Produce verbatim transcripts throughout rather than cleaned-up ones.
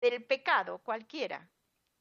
del pecado cualquiera,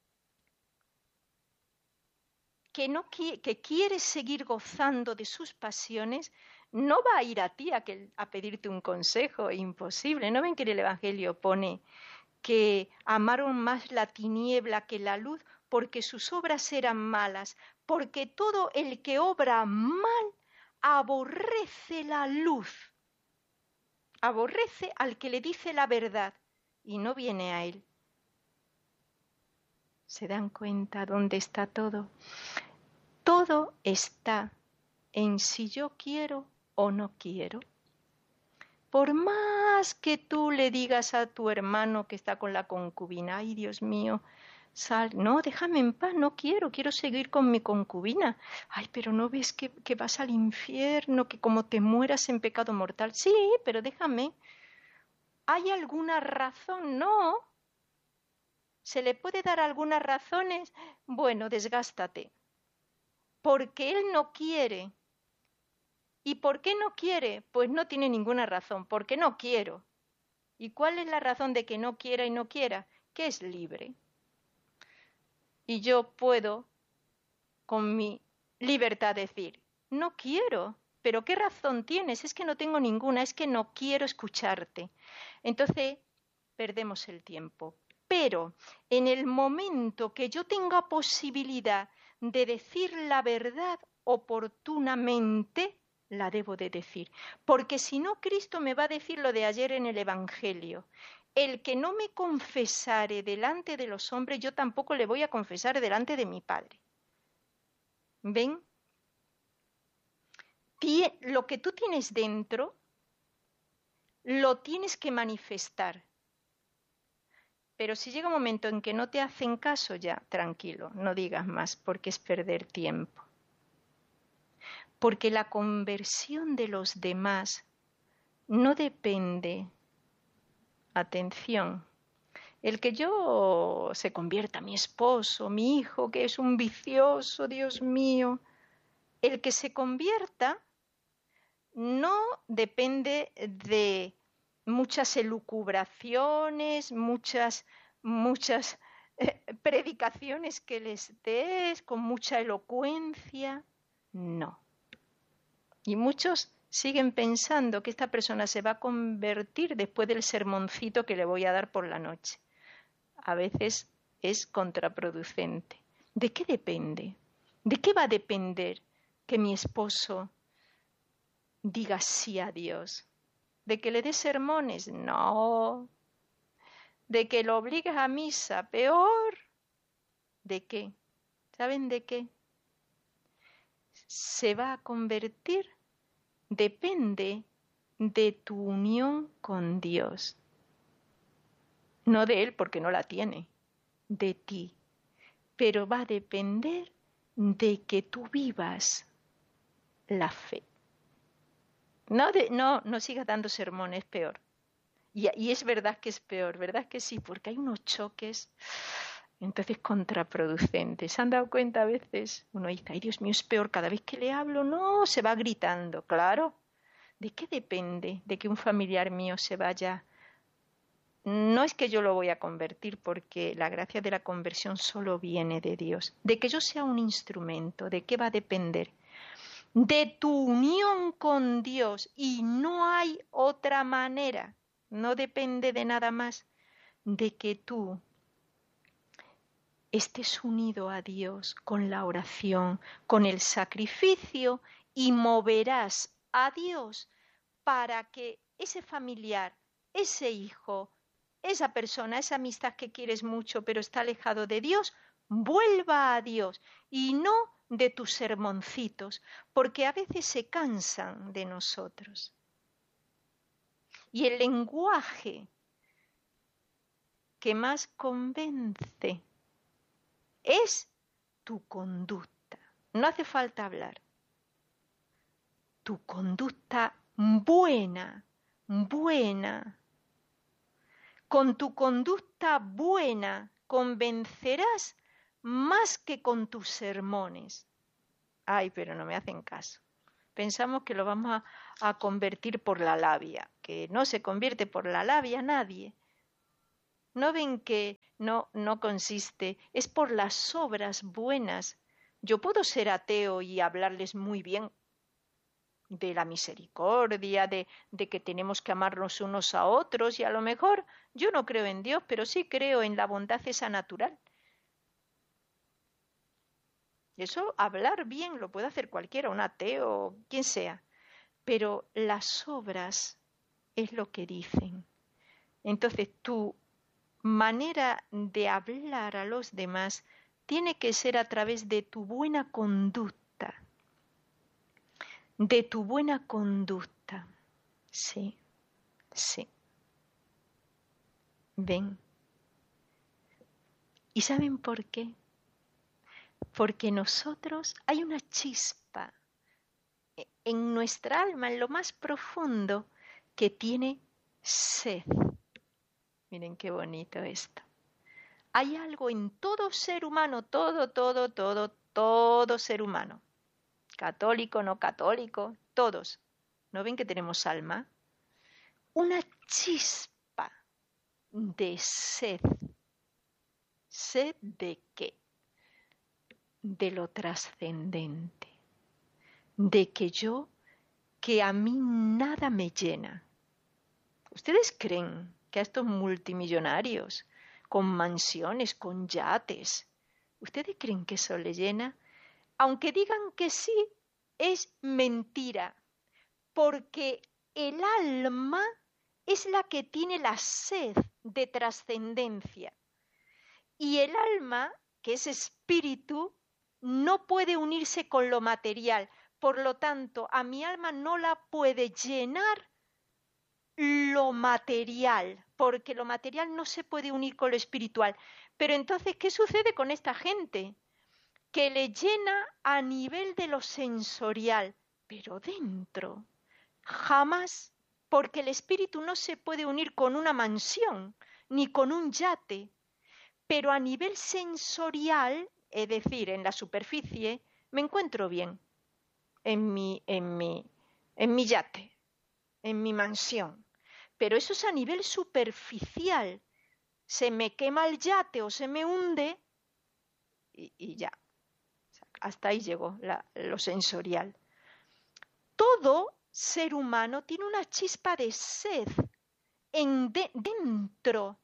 que, no, que quiere seguir gozando de sus pasiones, no va a ir a ti a, que, a pedirte un consejo, imposible. ¿No ven que en el Evangelio pone que amaron más la tiniebla que la luz porque sus obras eran malas? Porque todo el que obra mal aborrece la luz, aborrece al que le dice la verdad y no viene a él. ¿Se dan cuenta dónde está todo? Todo está en si yo quiero o no quiero. Por más que tú le digas a tu hermano que está con la concubina, ay Dios mío, sal, no, déjame en paz, no quiero, quiero seguir con mi concubina. Ay, pero no ves que, que vas al infierno, que como te mueras en pecado mortal. Sí, pero déjame. ¿Hay alguna razón? No. ¿Se le puede dar algunas razones? Bueno, desgástate. Porque él no quiere. ¿Y por qué no quiere? Pues no tiene ninguna razón, porque no quiero. ¿Y cuál es la razón de que no quiera y no quiera? Que es libre. Y yo puedo, con mi libertad, decir, no quiero. ¿Pero qué razón tienes? Es que no tengo ninguna, es que no quiero escucharte. Entonces, perdemos el tiempo. Pero en el momento que yo tenga posibilidad de decir la verdad oportunamente, la debo de decir. Porque si no, Cristo me va a decir lo de ayer en el Evangelio. El que no me confesare delante de los hombres, yo tampoco le voy a confesar delante de mi Padre. ¿Ven? Lo que tú tienes dentro, lo tienes que manifestar. Pero si llega un momento en que no te hacen caso, ya, tranquilo, no digas más, porque es perder tiempo. Porque la conversión de los demás no depende, atención, el que yo se convierta mi esposo, mi hijo, que es un vicioso, Dios mío, el que se convierta no depende de muchas elucubraciones, muchas, muchas eh, predicaciones que les des con mucha elocuencia. No. Y muchos siguen pensando que esta persona se va a convertir después del sermoncito que le voy a dar por la noche. A veces es contraproducente. ¿De qué depende? ¿De qué va a depender que mi esposo diga sí a Dios? ¿De que le dé sermones? No. ¿De que lo obligues a misa? Peor. ¿De qué? ¿Saben de qué? Se va a convertir, depende de tu unión con Dios. No de Él porque no la tiene, de ti. Pero va a depender de que tú vivas la fe. No, de, no, no sigas dando sermones, peor. Y, y es verdad que es peor, ¿verdad que sí? Porque hay unos choques, entonces contraproducentes. ¿Se han dado cuenta a veces? Uno dice, ay Dios mío, es peor, cada vez que le hablo, no, se va gritando, claro. ¿De qué depende de que un familiar mío se vaya? No es que yo lo voy a convertir, porque la gracia de la conversión solo viene de Dios. De que yo sea un instrumento, ¿de qué va a depender? De tu unión con Dios, y no hay otra manera. No depende de nada más, de que tú estés unido a Dios con la oración, con el sacrificio, y moverás a Dios para que ese familiar, ese hijo, esa persona, esa amistad que quieres mucho pero está alejado de Dios, vuelva a Dios y no de tus sermoncitos, porque a veces se cansan de nosotros. Y el lenguaje que más convence es tu conducta. No hace falta hablar. Tu conducta buena, buena. Con tu conducta buena convencerás más que con tus sermones. Ay, pero no me hacen caso. Pensamos que lo vamos a, a convertir por la labia, que no se convierte por la labia nadie. ¿No ven que no, no consiste? Es por las obras buenas. Yo puedo ser ateo y hablarles muy bien de la misericordia, de, de que tenemos que amarnos unos a otros, y a lo mejor yo no creo en Dios, pero sí creo en la bondad esa natural. Eso, hablar bien, lo puede hacer cualquiera, un ateo, quien sea. Pero las obras es lo que dicen. Entonces, tu manera de hablar a los demás tiene que ser a través de tu buena conducta. De tu buena conducta. Sí, sí. Ven. ¿Y saben por qué? Porque nosotros hay una chispa en nuestra alma, en lo más profundo, que tiene sed. Miren qué bonito esto. Hay algo en todo ser humano, todo, todo, todo, todo ser humano, católico, no católico, todos. ¿No ven que tenemos alma? Una chispa de sed. ¿Sed de qué? De lo trascendente. De que yo, que a mí nada me llena. ¿Ustedes creen que a estos multimillonarios, con mansiones, con yates, ¿ustedes creen que eso les llena? Aunque digan que sí, es mentira, porque el alma es la que tiene la sed de trascendencia. Y el alma, que es espíritu, no puede unirse con lo material. Por lo tanto, a mi alma no la puede llenar lo material, porque lo material no se puede unir con lo espiritual. Pero entonces, ¿qué sucede con esta gente? Que le llena a nivel de lo sensorial, pero dentro, jamás, porque el espíritu no se puede unir con una mansión, ni con un yate, pero a nivel sensorial, es decir, en la superficie, me encuentro bien, en mi, en mi, en mi yate, en mi mansión. Pero eso es a nivel superficial. Se me quema el yate o se me hunde y, y ya. Hasta ahí llegó la, lo sensorial. Todo ser humano tiene una chispa de sed en de, dentro.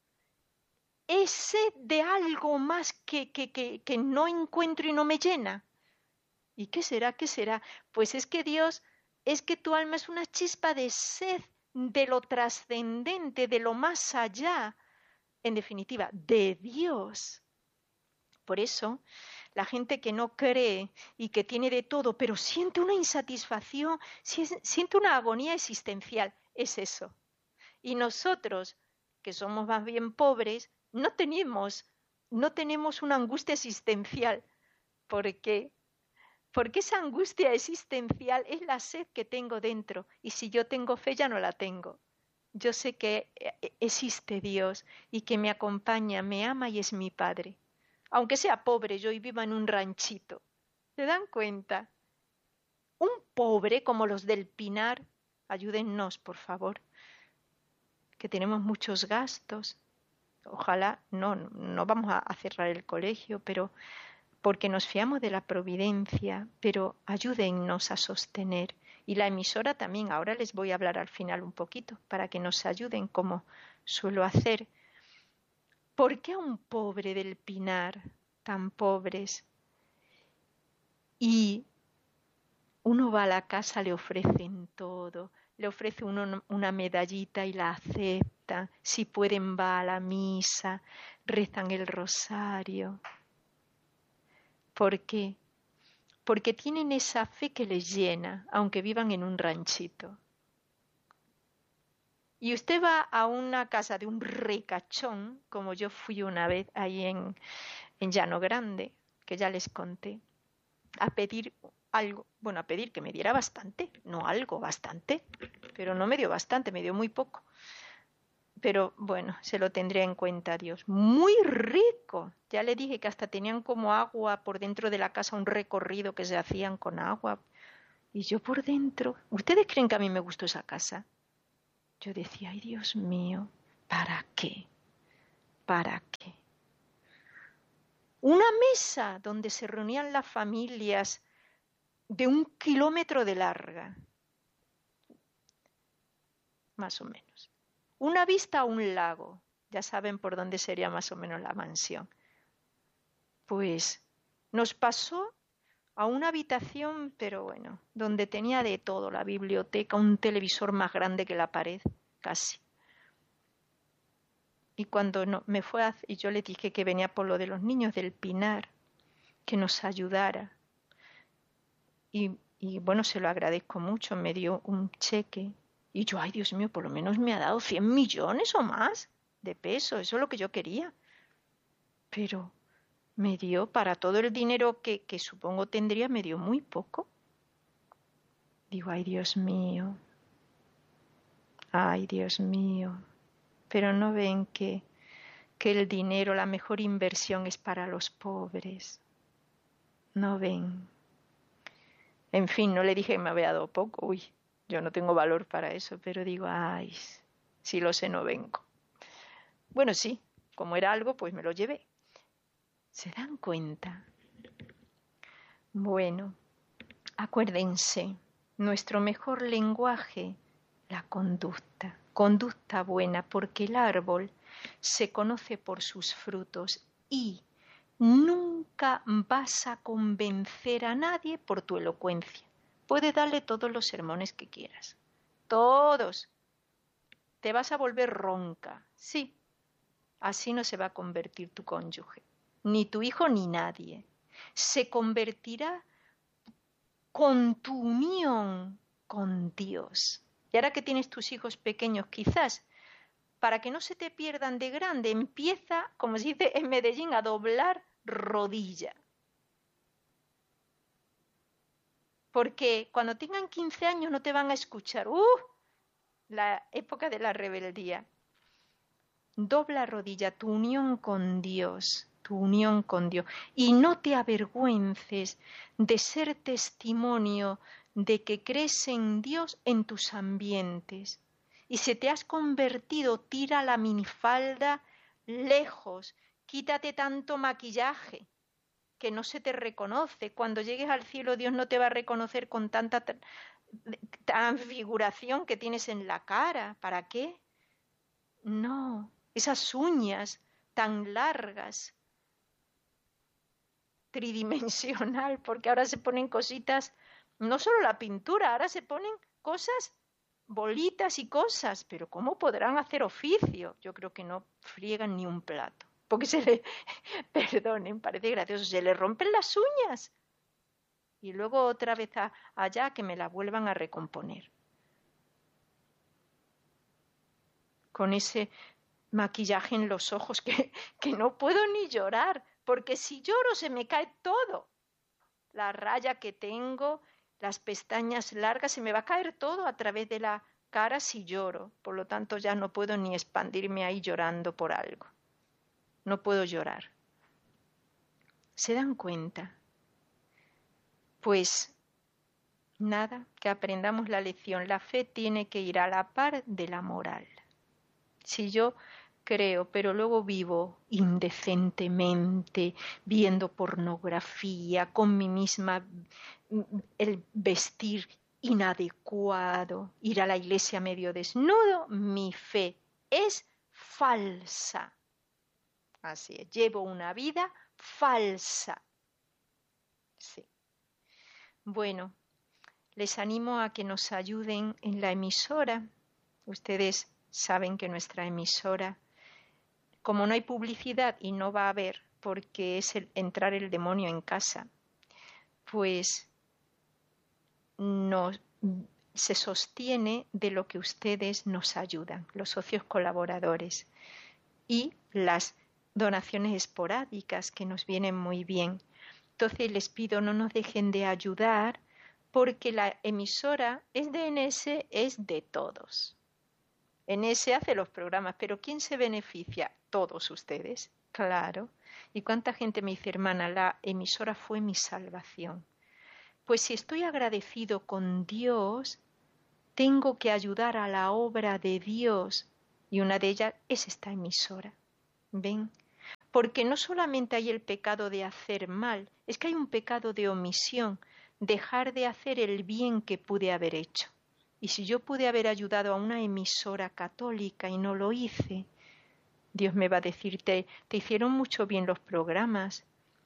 Es sed de algo más que, que, que, que no encuentro y no me llena. ¿Y qué será? ¿Qué será? Pues es que Dios, es que tu alma es una chispa de sed de lo trascendente, de lo más allá, en definitiva, de Dios. Por eso, la gente que no cree y que tiene de todo, pero siente una insatisfacción, siente una agonía existencial, es eso. Y nosotros, que somos más bien pobres, no tenemos, no tenemos una angustia existencial. ¿Por qué? Porque esa angustia existencial es la sed que tengo dentro, y si yo tengo fe ya no la tengo. Yo sé que existe Dios y que me acompaña, me ama y es mi Padre. Aunque sea pobre yo y viva en un ranchito. ¿Se dan cuenta? Un pobre como los del Pinar, ayúdennos, por favor, que tenemos muchos gastos. Ojalá, no, no vamos a cerrar el colegio, pero porque nos fiamos de la providencia, pero ayúdennos a sostener. Y la emisora también, ahora les voy a hablar al final un poquito, para que nos ayuden como suelo hacer. ¿Por qué a un pobre del Pinar, tan pobres, y uno va a la casa, le ofrecen todo, le ofrece uno una medallita y la acepta, si pueden va a la misa, rezan el rosario? ¿Por qué? Porque tienen esa fe que les llena, aunque vivan en un ranchito. Y usted va a una casa de un ricachón, como yo fui una vez ahí en, en Llano Grande, que ya les conté, a pedir algo, bueno, a pedir que me diera bastante, no algo, bastante, pero no me dio bastante, me dio muy poco. Pero bueno, se lo tendría en cuenta Dios. Muy rico. Ya le dije que hasta tenían como agua por dentro de la casa, un recorrido que se hacían con agua. Y yo por dentro, ¿ustedes creen que a mí me gustó esa casa? Yo decía, ay Dios mío, ¿para qué? ¿Para qué? Una mesa donde se reunían las familias de un kilómetro de larga, más o menos. Una vista a un lago, ya saben por dónde sería más o menos la mansión. Pues nos pasó a una habitación, pero bueno, donde tenía de todo, la biblioteca, un televisor más grande que la pared, casi. Y cuando no, me fue a, y yo le dije que venía por lo de los niños del Pinar, que nos ayudara. Y, y bueno, se lo agradezco mucho, me dio un cheque. Y yo, ay Dios mío, por lo menos me ha dado cien millones o más de pesos, eso es lo que yo quería. Pero me dio, para todo el dinero que, que supongo tendría, me dio muy poco. Digo, ay Dios mío, ay Dios mío. Pero no ven que, que el dinero, la mejor inversión es para los pobres. No ven. En fin, no le dije que me había dado poco. Uy, yo no tengo valor para eso, pero digo, ay, si lo sé, no vengo. Bueno, sí, como era algo, pues me lo llevé. ¿Se dan cuenta? Bueno, acuérdense, nuestro mejor lenguaje, la conducta. Conducta buena, porque el árbol se conoce por sus frutos y nunca vas a convencer a nadie por tu elocuencia. Puedes darle todos los sermones que quieras. Todos. Te vas a volver ronca. Sí. Así no se va a convertir tu cónyuge. Ni tu hijo ni nadie. Se convertirá con tu unión con Dios. Y ahora que tienes tus hijos pequeños, quizás, para que no se te pierdan de grande, empieza, como se dice en Medellín, a doblar rodilla. Porque cuando tengan quince años no te van a escuchar. ¡Uh! La época de la rebeldía. Dobla rodilla, tu unión con Dios, tu unión con Dios. Y no te avergüences de ser testimonio de que crees en Dios en tus ambientes. Y si te has convertido, tira la minifalda lejos, quítate tanto maquillaje que no se te reconoce. Cuando llegues al cielo, Dios no te va a reconocer con tanta transfiguración que tienes en la cara. ¿Para qué? No, esas uñas tan largas, tridimensional, porque ahora se ponen cositas, no solo la pintura, ahora se ponen cosas, bolitas y cosas, pero ¿cómo podrán hacer oficio? Yo creo que no friegan ni un plato, porque se le, perdonen, parece gracioso, se le rompen las uñas y luego otra vez a, allá que me la vuelvan a recomponer. Con ese maquillaje en los ojos que, que no puedo ni llorar, porque si lloro se me cae todo. La raya que tengo, las pestañas largas, se me va a caer todo a través de la cara si lloro. Por lo tanto, ya no puedo ni expandirme ahí llorando por algo. No puedo llorar. ¿Se dan cuenta? Pues nada, que aprendamos la lección. La fe tiene que ir a la par de la moral. Si yo creo, pero luego vivo indecentemente, viendo pornografía, con mi misma, el vestir inadecuado, ir a la iglesia medio desnudo, mi fe es falsa. Así es, llevo una vida falsa. Sí. Bueno, les animo a que nos ayuden en la emisora. Ustedes saben que nuestra emisora, como no hay publicidad y no va a haber porque es el, entrar el demonio en casa, pues no, se sostiene de lo que ustedes nos ayudan, los socios colaboradores, y las donaciones esporádicas que nos vienen muy bien. Entonces les pido no nos dejen de ayudar porque la emisora es de N S, es de todos. N S hace los programas, pero ¿quién se beneficia? Todos ustedes, claro. ¿Y cuánta gente me dice, hermana, la emisora fue mi salvación? Pues si estoy agradecido con Dios, tengo que ayudar a la obra de Dios y una de ellas es esta emisora. ¿Ven? Porque no solamente hay el pecado de hacer mal, es que hay un pecado de omisión, dejar de hacer el bien que pude haber hecho. Y si yo pude haber ayudado a una emisora católica y no lo hice, Dios me va a decir, te, te hicieron mucho bien los programas.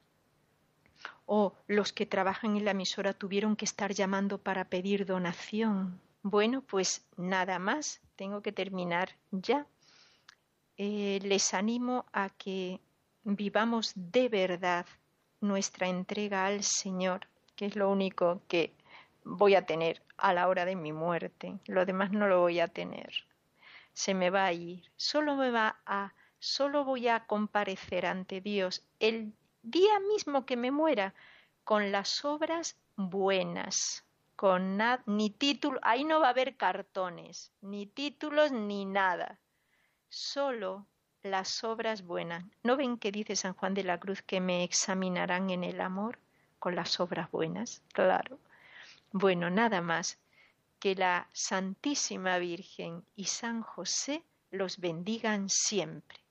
O los que trabajan en la emisora tuvieron que estar llamando para pedir donación. Bueno, pues nada más, tengo que terminar ya. Eh, les animo a que vivamos de verdad nuestra entrega al Señor, que es lo único que voy a tener a la hora de mi muerte. Lo demás no lo voy a tener. Se me va a ir. Solo me va a, solo voy a comparecer ante Dios el día mismo que me muera con las obras buenas. Con nada, ni título, ahí no va a haber cartones, ni títulos, ni nada. Solo las obras buenas. ¿No ven que dice San Juan de la Cruz que me examinarán en el amor con las obras buenas? Claro. Bueno, nada más. Que la Santísima Virgen y San José los bendigan siempre.